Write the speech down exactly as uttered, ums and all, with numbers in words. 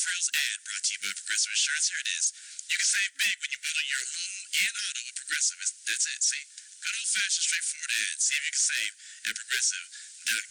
frills ad brought to you by Progressive Insurance. Here it is. You can save big when you bundle your home and auto with Progressive. That's it. See, good old-fashioned straightforward ad. See if you can save at Progressive.